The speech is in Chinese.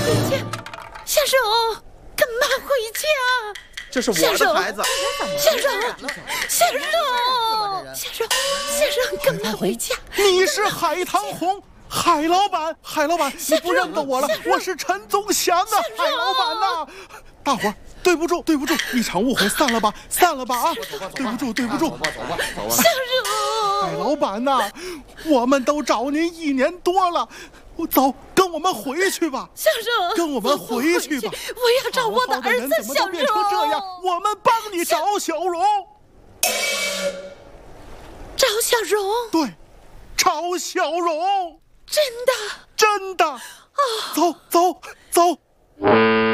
下手，干嘛回家？ 这是我的孩子。 下手，干嘛回家？ 你是海棠红。海老板，你不认得我了？我是陈宗祥的海老板呐！大伙儿，对不住，一场误会，散了吧啊！对不住。 走吧。 下手， 海老板呐，我们都找您1年多了，走，跟我们回去吧。 下手， 跟我们回去吧。 我要找我的儿子小荣。 怎么都变成这样？我们帮你找小荣。 找小荣？ 对，找小荣。 真的。 走。